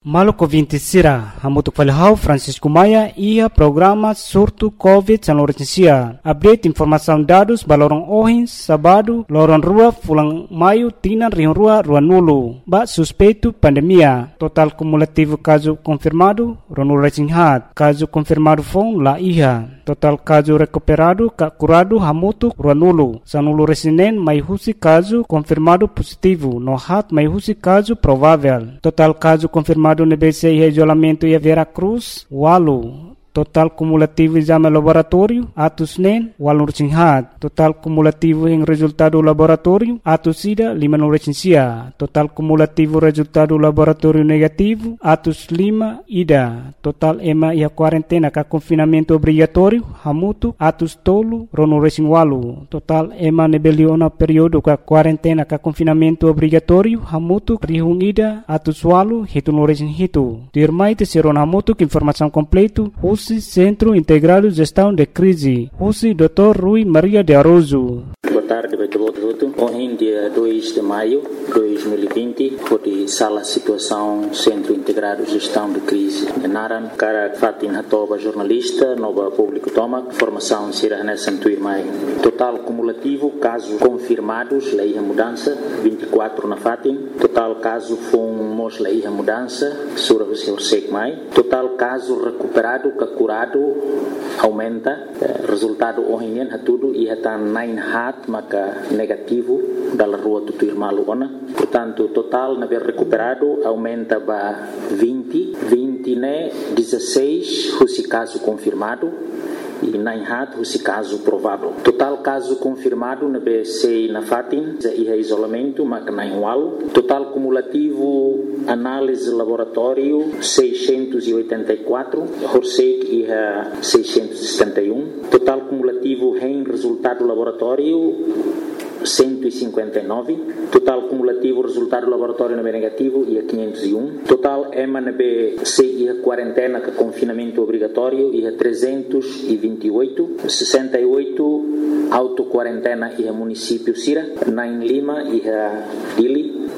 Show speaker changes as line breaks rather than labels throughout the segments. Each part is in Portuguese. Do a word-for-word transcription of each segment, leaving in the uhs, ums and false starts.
Maluco vinte sira, hamutuk falhau Francisco Maia ia programa surto Covid São Lourenço. Update informação dados balorong ohin sabado lorong rua fulang maio tinan rion rua rua nulu. Ba suspeito pandemia. Total cumulativo caso confirmado ronul recinghat. Caso confirmado fong la iha. Total caso recuperado ka curado hamutuk rua nulu. Sanulu resinen mai husi caso confirmado positivo. No hat mai husi caso provável. Total caso confirmado no B C I isolamento e Vera Cruz, Walu. Total cumulativo exame laboratório, atos nen, walu recinghat. Total cumulativo em resultado laboratório, atos ida, lima no recensia. Total cumulativo resultado laboratório negativo, atos lima, ida. Total ema e a quarentena ka confinamento obrigatório, hamutu, atos tolo, rono recing walu. Total ema nebeliona período ka quarentena ka confinamento obrigatório, hamutu, rihung ida, atos walu, hitu no recing hitu. Dirmai te seron hamutu, informação completo, Centro Integrado de Gestão de Crise, U C I doutor Rui Maria de Aroso.
Boa tarde, Beto Boto. Hoje, dia dois de maio de dois mil e vinte, foi sala situação Centro Integrado de Gestão de Crise de Naran. Cara Fatin Hatoba, jornalista, nova público toma, formação Sira Hanessan Tuirmai. Total cumulativo, casos confirmados, lei a mudança, vinte e quatro na Fatin. Total caso fomos lei a mudança, Sura Hussein Mai. Total caso recuperado, curado, aumenta. Resultado hoje é tudo e está nine hat maka negativo da rua do Tuirmalu ona. Portanto, total na ver recuperado aumenta para vinte, vinte né, dezesseis, esse caso confirmado. E nine hat, esse caso provável. Total caso confirmado na B C na Fatin, e é isolamento, mas nine wal. Total cumulativo, análise laboratório, seiscentos e oitenta e quatro. Horsek e é seiscentos e setenta e um. Total cumulativo em resultado laboratório, cento e cinquenta e nove. Total cumulativo resultado laboratório B negativo e a quinhentos e um. Total M N B C e a quarentena com confinamento obrigatório e a trezentos e vinte e oito. sessenta e oito auto-quarentena e a município Sira. Nain Lima e a Dili.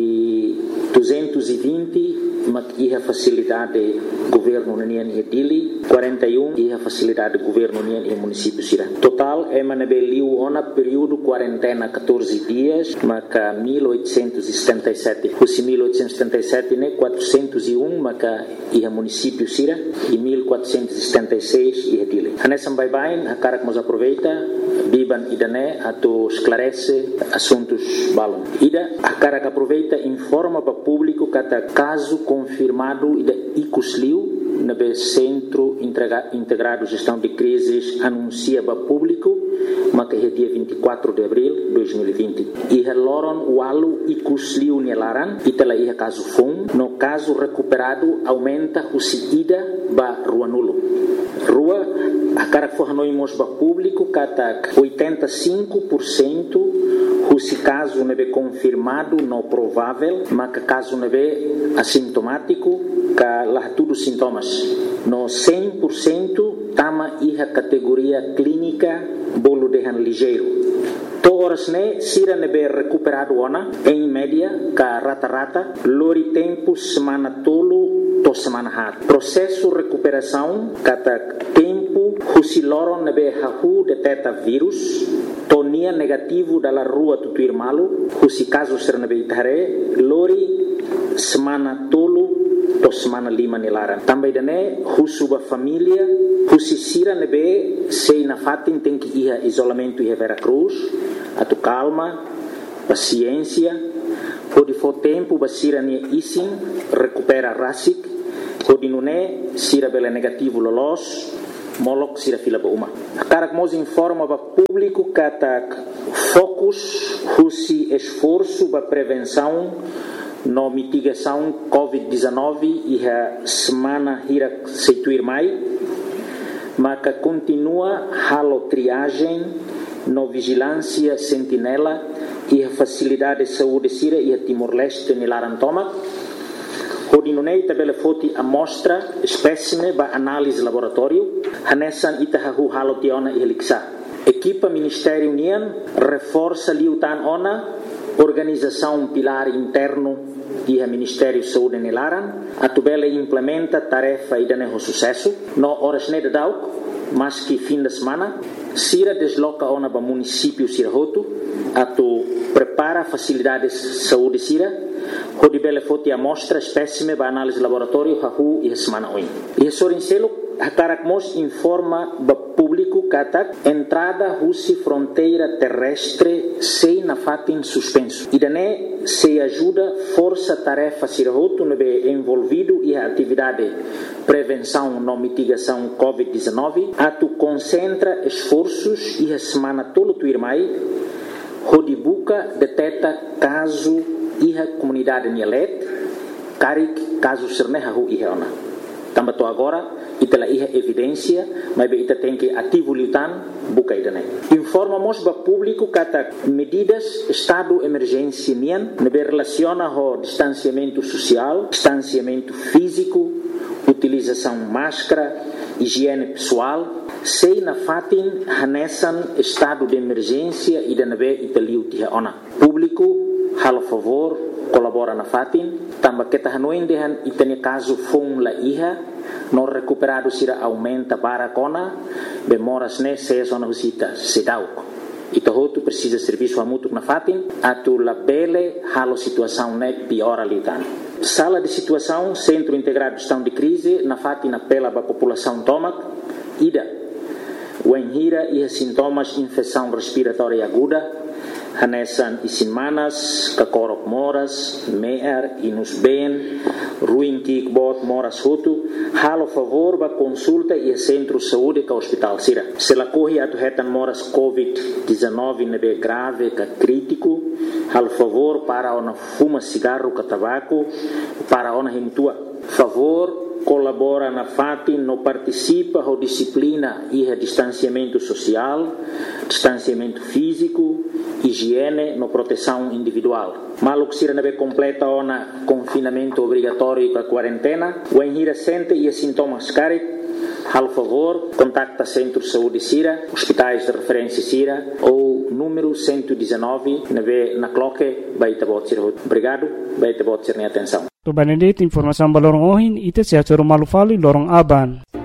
E duzentos e vinte e a facilidade governo União e Dili. quarenta e um e a facilidade governo União e município Sira. Total M N B liu ona período quarentena catorze dias, maca mil oitocentos e setenta e sete. Os mil oitocentos e setenta e sete né quatrocentos e um maca e a município Sira e mil quatrocentos e setenta e seis e a Dili. Hanesam bye bye, a cara que nos aproveita, biban idane ato esclarece assuntos balon. Ida a cara que aproveita informa para público cada caso confirmado ida icusliu na B Centro Integrado Gestão de Crises anuncia para público, mas que é dia vinte e quatro de abril de dois mil e vinte. E a Loron Walu e Cusliu Nelaran, e tela ia caso fom, no caso recuperado aumenta o ida para Rua Nulo. Rua, a cara que for nós para público, cata oitenta e cinco por cento. Se caso não é confirmado, não provável, mas que caso não é assintomático, que lá tudo sintomas. No cem por cento, tama a categoria clínica, bolo de han ligeiro. Todas né, sira nebe recuperado ona, em média, ka rata-rata, lori tempo semana tolo, to semana hat. Processo recuperação, kata tempo, husi loron nebe hahu deteta vírus, tonia negativo dalla rua Tutuirmalu, husi caso ser nebe itare, lori semana tolo, to semana lima nilaran. Também dane, husuba família, husi sira nebe, sei na fatin tem que ir a isolamento e a Vera Cruz, atu calma, paciência, pode for tempo, basira nia isin, recupera rasik, pode nune, sira bela negativo lolos, molok sira fila ba uma. A cara que nos informa para público kata focus, husi esforço para prevenção, no mitigação covid dezenove e a semana hira seituir mai, mas que continua halo triagem, no vigilância sentinela e a facilidade de saúde Sira e a Timor-Leste Nilarantoma. Hodinunei tabela foti amostra espécime ba análise laboratório hanesan itahahu halo tiona e heliksa. Equipa Ministério União reforça liutan ona organização pilar interno e o Ministério da Saúde nelaran, a tubela implementa tarefa e dane sucesso, no horas ne dauk, mas que fim de semana, Sira desloca ona para município Sirahoto, a tu prepara facilidades de saúde Sira, onde bela foto amostra espécime para análise laboratório hahu e semana oin. E sorincelo a Caracmos informa para público que entrada russi fronteira terrestre sem na fatin suspenso. E daí se ajuda força tarefa Sirahoto no envolvido e a atividade prevenção e mitigação covid dezenove, a tu concentra esforços e a semana todo tu irmai, onde buca detecta caso e a comunidade Nielet, carik caso serneha hu e ona. Também tô agora e tela iha evidência, mas ita tem que ativo litan buka idane. Informamos para público que medidas estado emergência nian nebe relaciona ho distanciamento social, distanciamento físico, utilização máscara, higiene pessoal, sei na fatin hanesan estado de emergência e de nebe italiu tiha ona. Público hal favor colabora na fatin, também que tahanoin dehan itane caso fong la iha no recuperado sira aumenta para cona demoras ne se zona visita sedauk. Ito hotu precisa serviço a mútuo na fatin, atu la bele halo situação ne piora litan. Sala de situação, Centro Integrado de Gestão de Crise, na fatin apela para a população tomac, ida, o enhira e sintomas infecção respiratória aguda, hanesan isinmanas, kakorok moras, meer, inus ben, ruim kikbot moras hutu, halo favor ba consulta e centro de saúde ka hospital sira. Se la corre atu hetan moras covid dezenove nebe grave ka crítico, halo favor para ona fuma cigarro ka tabaco, para ona himtua. Favor colabora na fatin, no participa ho disciplina e a distanciamento social, distanciamento físico, higiene, no proteção individual. Maluk sira nebe completa ona confinamento obrigatório para quarentena, o enhira sente e sintomas carit, hal favor, contacta Centro de Saúde Sira, hospitais de referência Sira, ou número cento e dezenove, nebe na cloque, baita bot sira. Obrigado, baita bot sira atenção.
To Benedict informação balorong ohin ite sehat malu fali lorong aban.